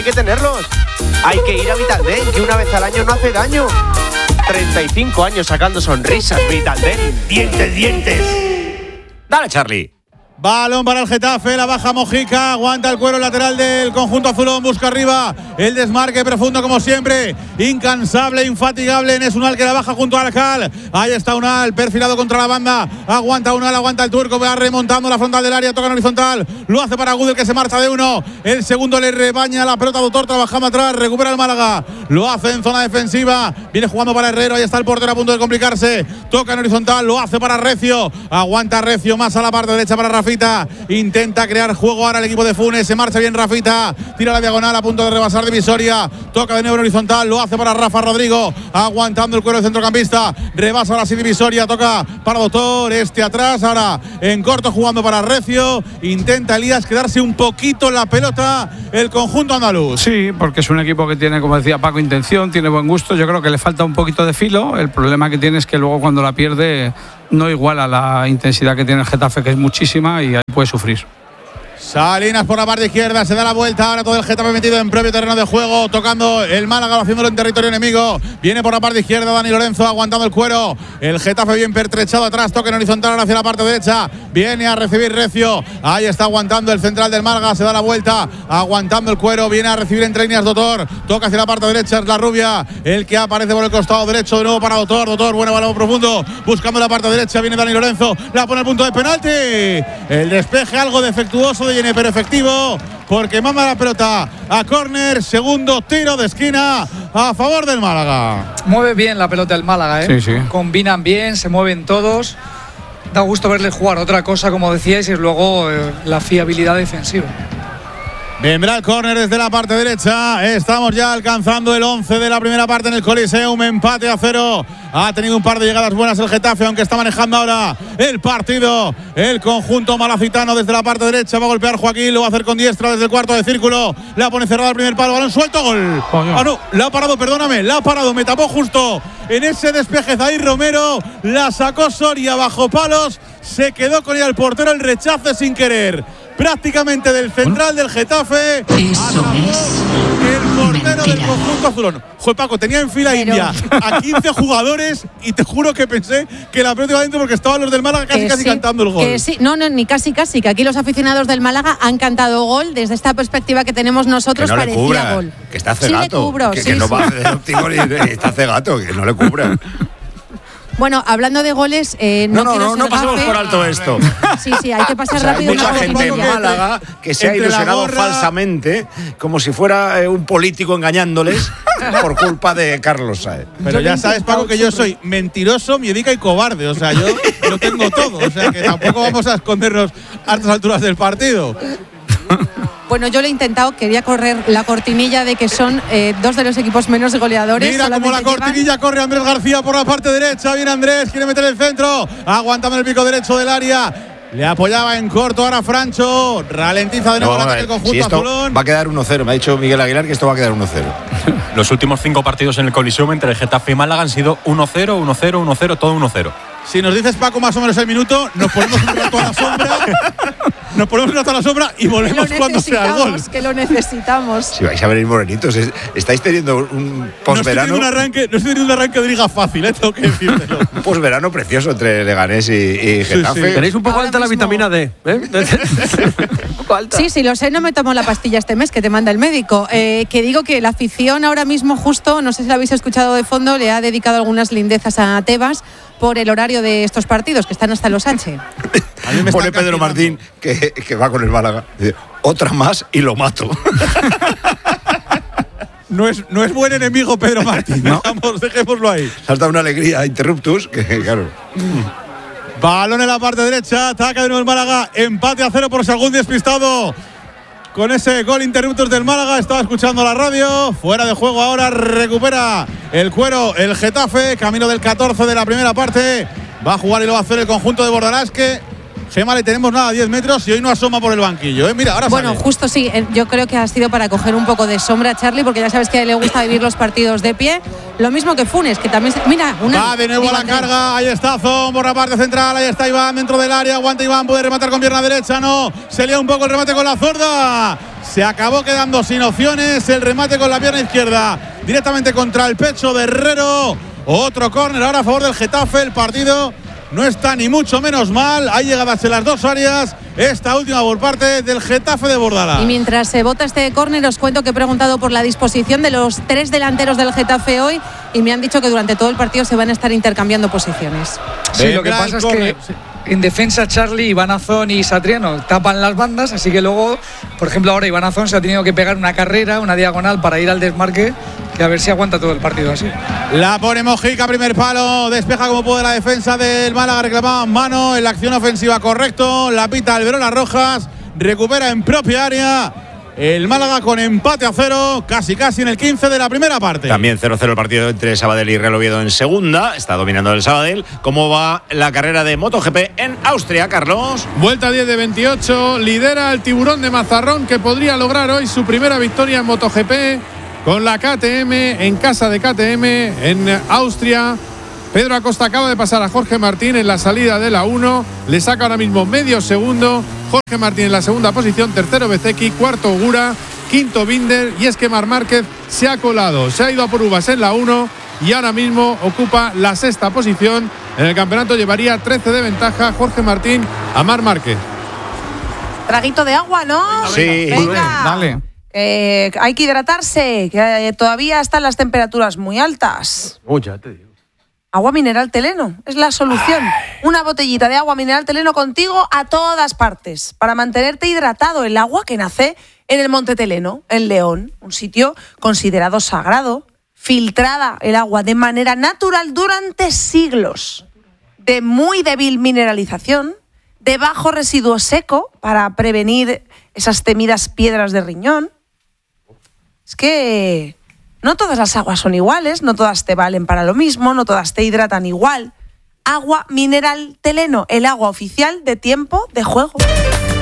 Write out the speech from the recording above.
hay que tenerlos. Hay que ir a Vitaldent, que una vez al año no hace daño. 35 años sacando sonrisas, Vitaldent. ¡Dientes! Dale, Charlie. Balón para el Getafe, la baja Mojica, aguanta el cuero lateral del conjunto azulón, busca arriba el desmarque profundo como siempre, incansable, infatigable, Enes Unal que la baja junto al Cal, ahí está Unal, perfilado contra la banda, aguanta Unal, aguanta el turco, va remontando la frontal del área, toca en horizontal, lo hace para Gudel que se marcha de uno, el segundo le rebaña la pelota Doctor trabajando atrás, recupera el Málaga, lo hace en zona defensiva, viene jugando para Herrero, ahí está el portero a punto de complicarse, toca en horizontal, lo hace para Recio, aguanta Recio más a la parte derecha para Rafita, intenta crear juego ahora el equipo de Funes, se marcha bien Rafita, tira la diagonal a punto de rebasar divisoria, toca de nuevo en horizontal, lo hace para Rafa Rodrigo, aguantando el cuero del centrocampista, rebasa ahora sí divisoria, toca para Doctor, atrás, ahora en corto jugando para Recio, intenta Elías quedarse un poquito en la pelota el conjunto andaluz. Sí, porque es un equipo que tiene, como decía Paco, intención, tiene buen gusto, yo creo que le falta un poquito de filo, el problema que tiene es que luego cuando la pierde no iguala la intensidad que tiene el Getafe, que es muchísima, y ahí puede sufrir. Salinas por la parte izquierda, se da la vuelta, ahora todo el Getafe metido en propio terreno de juego, tocando el Málaga, haciéndolo en territorio enemigo, viene por la parte izquierda Dani Lorenzo, aguantando el cuero, el Getafe bien pertrechado atrás, toca en horizontal hacia la parte derecha, viene a recibir Recio, ahí está aguantando el central del Málaga, se da la vuelta, aguantando el cuero, viene a recibir entre líneas Doctor, toca hacia la parte derecha, es la rubia, el que aparece por el costado derecho, de nuevo para Doctor, buen balón profundo, buscando la parte derecha, viene Dani Lorenzo, la pone al punto de penalti, el despeje algo defectuoso de Yene, pero efectivo, porque manda la pelota a córner, segundo tiro de esquina a favor del Málaga. Mueve bien la pelota el Málaga, ¿eh? Sí. Combinan bien, se mueven todos, da gusto verles jugar. Otra cosa, como decíais, es luego la fiabilidad defensiva. Vendrá el córner desde la parte derecha. Estamos ya alcanzando el 11 de la primera parte en el Coliseum. Empate a 0. Ha tenido un par de llegadas buenas el Getafe, aunque está manejando ahora el partido. El conjunto malacitano desde la parte derecha. Va a golpear Joaquín. Lo va a hacer con diestra desde el cuarto de círculo. La pone cerrada al primer palo. Balón suelto. Gol. No. La ha parado, perdóname. La ha parado. Me tapó justo en ese despeje Zair Romero. La sacó Soria bajo palos. Se quedó con ella el portero. El rechace sin querer, prácticamente del central del Getafe. Eso es el portero del conjunto azulón. Joder, Paco, tenía en fila india a 15 jugadores y te juro que pensé que la pelota iba adentro porque estaban los del Málaga casi cantando el gol. Que sí. No, ni casi, que aquí los aficionados del Málaga han cantado gol. Desde esta perspectiva que tenemos nosotros, que no parecía le cubra, gol. Que está cegato. Sí le cubro, que no va a hacer óptico ni está cegato, que no le cubra. Bueno, hablando de goles, no pasemos por alto esto. Sí, hay que pasar rápido. Hay mucha gente en Málaga que se ha ilusionado falsamente, como si fuera un político engañándoles por culpa de Carlos Saez. Pero ya sabes, Paco, que yo soy mentiroso, miedica y cobarde. O sea, yo lo tengo todo. O sea, que tampoco vamos a escondernos a estas alturas del partido. Bueno, yo lo he intentado, quería correr la cortinilla de que son dos de los equipos menos goleadores. Mira como la cortinilla corre Andrés García por la parte derecha. Viene Andrés, quiere meter el centro. Aguantando el pico derecho del área. Le apoyaba en corto ahora Francho. Ralentiza de nuevo el ataque del conjunto azulón. Va a quedar 1-0. Me ha dicho Miguel Aguilar que esto va a quedar 1-0. Los últimos 5 partidos en el Coliseum entre el Getafe y Málaga han sido 1-0, 1-0, 1-0, todo 1-0. Si nos dices, Paco, más o menos el minuto, nos ponemos un rato a la sombra. Nos ponemos un rato a la sombra y volvemos cuando sea el gol. Que lo necesitamos. Si vais a venir morenitos, estáis teniendo un posverano. No estoy teniendo un arranque de liga fácil, tengo que decírtelo. Un posverano precioso entre Leganés y Getafe. Sí. Tenéis un poco alta la vitamina D. Sí, lo sé, no me tomo la pastilla este mes que te manda el médico. Que digo que la afición ahora mismo justo, no sé si lo habéis escuchado de fondo, le ha dedicado algunas lindezas a Tebas por el horario de estos partidos, que están hasta los H. Pone Pedro Martín, que va con el Málaga. Dice, otra más y lo mato. No es buen enemigo Pedro Martín, ¿no? Dejémoslo ahí. Salta una alegría, interruptus, que claro. Balón en la parte derecha, ataca de nuevo el Málaga, empate a 0 por si algún despistado. Con ese gol interruptos del Málaga, estaba escuchando la radio, fuera de juego ahora, recupera el cuero el Getafe, camino del 14 de la primera parte, va a jugar y lo va a hacer el conjunto de Bordalás, que Gemma, le tenemos nada a 10 metros y hoy no asoma por el banquillo, Mira, ahora bueno, sale. Justo sí, yo creo que ha sido para coger un poco de sombra a Charlie, porque ya sabes que a él le gusta vivir los partidos de pie. Lo mismo que Funes, que también… Mira, va de nuevo a la carga, ahí está Zon por la parte central, ahí está Iván dentro del área, aguanta Iván, puede rematar con pierna derecha, no, se lía un poco el remate con la zurda, se acabó quedando sin opciones. El remate con la pierna izquierda directamente contra el pecho de Herrero. Otro córner ahora a favor del Getafe. El partido no está ni mucho menos mal. Hay llegadas en las dos áreas. Esta última por parte del Getafe de Bordalás. Y mientras se vota este córner, os cuento que he preguntado por la disposición de los 3 delanteros del Getafe hoy y me han dicho que durante todo el partido se van a estar intercambiando posiciones. Sí, lo que pasa es que en defensa Charly, Iván Azón y Satriano tapan las bandas, así que luego, por ejemplo, ahora Iván Azón se ha tenido que pegar una carrera, una diagonal para ir al desmarque, que a ver si aguanta todo el partido así. La pone Mojica, primer palo, despeja como puede la defensa del Málaga, reclamaban mano en la acción ofensiva, correcto, la pita Alberola Rojas, recupera en propia área. El Málaga con empate a 0, casi en el 15 de la primera parte. También 0-0 el partido entre Sabadell y Real Oviedo en segunda. Está dominando el Sabadell. ¿Cómo va la carrera de MotoGP en Austria, Carlos? Vuelta 10 de 28. Lidera el Tiburón de Mazarrón, que podría lograr hoy su primera victoria en MotoGP con la KTM, en casa de KTM en Austria. Pedro Acosta acaba de pasar a Jorge Martín en la salida de la 1. Le saca ahora mismo medio segundo. Jorge Martín en la segunda posición, tercero Bezzecchi, cuarto Ogura, quinto Binder, y es que Marc Márquez se ha colado, se ha ido a por uvas en la 1 y ahora mismo ocupa la sexta posición. En el campeonato llevaría 13 de ventaja Jorge Martín a Marc Márquez. Traguito de agua, ¿no? Sí. Venga. Dale. Hay que hidratarse, que todavía están las temperaturas muy altas. Ya te digo. Agua mineral Teleno es la solución. Una botellita de agua mineral Teleno contigo a todas partes para mantenerte hidratado. El agua que nace en el Monte Teleno, en León, un sitio considerado sagrado, filtrada el agua de manera natural durante siglos, de muy débil mineralización, de bajo residuo seco para prevenir esas temidas piedras de riñón. Es que no todas las aguas son iguales, no todas te valen para lo mismo, no todas te hidratan igual. Agua mineral Teleno, el agua oficial de Tiempo de Juego.